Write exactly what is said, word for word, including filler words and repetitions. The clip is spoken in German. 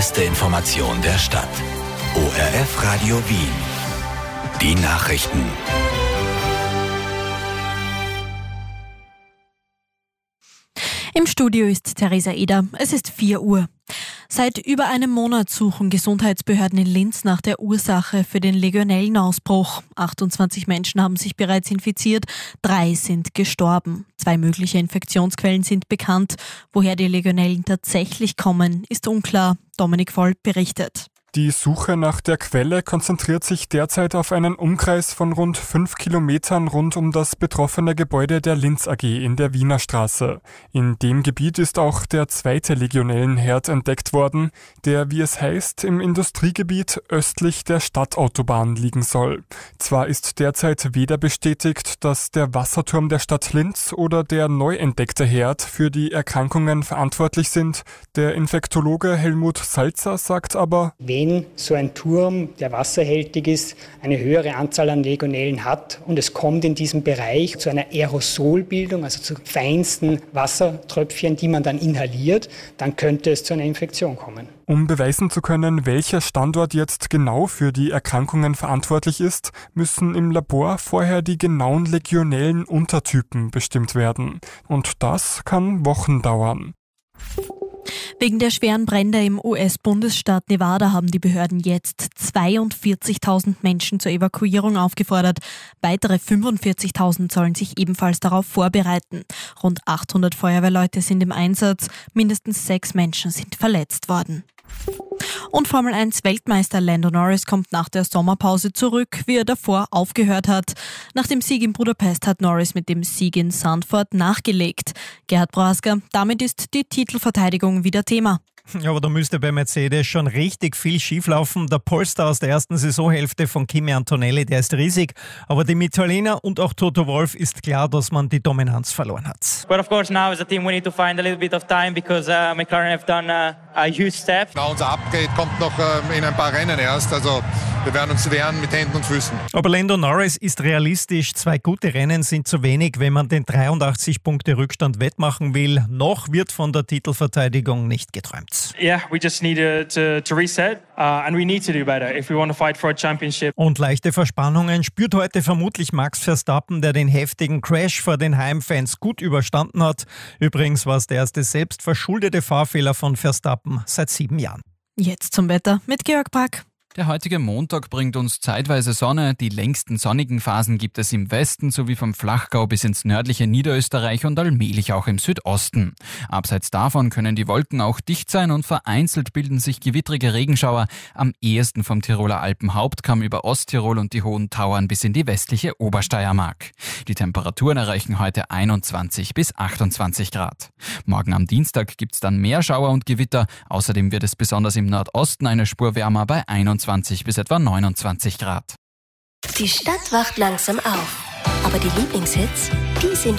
beste Information der Stadt. O R F Radio Wien. Die Nachrichten. Im Studio ist Theresa Eder. Es ist vier Uhr. Seit über einem Monat suchen Gesundheitsbehörden in Linz nach der Ursache für den Legionellenausbruch. achtundzwanzig Menschen haben sich bereits infiziert, drei sind gestorben. Zwei mögliche Infektionsquellen sind bekannt. Woher die Legionellen tatsächlich kommen, ist unklar. Dominik Voll berichtet. Die Suche nach der Quelle konzentriert sich derzeit auf einen Umkreis von rund fünf Kilometern rund um das betroffene Gebäude der Linz A G in der Wiener Straße. In dem Gebiet ist auch der zweite Legionellenherd entdeckt worden, der, wie es heißt, im Industriegebiet östlich der Stadtautobahn liegen soll. Zwar ist derzeit weder bestätigt, dass der Wasserturm der Stadt Linz oder der neu entdeckte Herd für die Erkrankungen verantwortlich sind. Der Infektologe Helmut Salzer sagt aber, wenn so ein Turm, der wasserhältig ist, eine höhere Anzahl an Legionellen hat und es kommt in diesem Bereich zu einer Aerosolbildung, also zu feinsten Wassertröpfchen, die man dann inhaliert, dann könnte es zu einer Infektion kommen. Um beweisen zu können, welcher Standort jetzt genau für die Erkrankungen verantwortlich ist, müssen im Labor vorher die genauen legionellen Untertypen bestimmt werden. Und das kann Wochen dauern. Wegen der schweren Brände im U S-Bundesstaat Nevada haben die Behörden jetzt zweiundvierzigtausend Menschen zur Evakuierung aufgefordert. Weitere fünfundvierzigtausend sollen sich ebenfalls darauf vorbereiten. Rund achthundert Feuerwehrleute sind im Einsatz, mindestens sechs Menschen sind verletzt worden. Und Formel eins Weltmeister Lando Norris kommt nach der Sommerpause zurück, wie er davor aufgehört hat. Nach dem Sieg in Budapest hat Norris mit dem Sieg in Zandvoort nachgelegt. Gerhard Prohaska, damit ist die Titelverteidigung wieder Thema. Ja, aber da müsste bei Mercedes schon richtig viel schieflaufen. Der Polestar aus der ersten Saisonhälfte von Kimi Antonelli, der ist riesig. Aber dem Italiener und auch Toto Wolff ist klar, dass man die Dominanz verloren hat. But of course now as a team we need to find a little bit of time because uh, McLaren have done uh, a huge step. Na, unser Upgrade kommt noch uh, in ein paar Rennen erst, also wir werden uns wehren mit Händen und Füßen. Aber Lando Norris ist realistisch. Zwei gute Rennen sind zu wenig, wenn man den dreiundachtzig Punkte Rückstand wettmachen will. Noch wird von der Titelverteidigung nicht geträumt. Yeah, we just need to, to reset uh, and we need to do better if we want to fight for a championship. Und leichte Verspannungen spürt heute vermutlich Max Verstappen, der den heftigen Crash vor den Heimfans gut überstanden hat. Übrigens war es der erste selbstverschuldete Fahrfehler von Verstappen seit sieben Jahren. Jetzt zum Wetter mit Georg Brack. Der heutige Montag bringt uns zeitweise Sonne. Die längsten sonnigen Phasen gibt es im Westen sowie vom Flachgau bis ins nördliche Niederösterreich und allmählich auch im Südosten. Abseits davon können die Wolken auch dicht sein und vereinzelt bilden sich gewittrige Regenschauer, am ehesten vom Tiroler Alpenhauptkamm über Osttirol und die hohen Tauern bis in die westliche Obersteiermark. Die Temperaturen erreichen heute einundzwanzig bis achtundzwanzig Grad. Morgen am Dienstag gibt's dann mehr Schauer und Gewitter. Außerdem wird es besonders im Nordosten eine Spur wärmer bei einundzwanzig bis etwa neunundzwanzig Grad. Die Stadt wacht langsam auf, aber die Lieblingshits, die sind